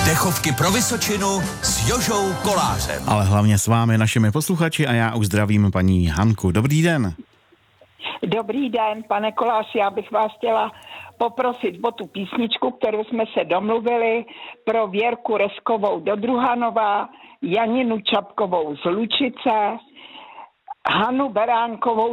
Dechovky pro Vysočinu s Jožou Kolářem. Ale hlavně s vámi, našimi posluchači, a já už zdravím paní Hanku. Dobrý den. Dobrý den, pane Kolář, já bych vás chtěla poprosit o tu písničku, kterou jsme se domluvili, pro Věrku Reskovou do Druhanova, Janinu Čapkovou z Lučice, Hanu Beránkovou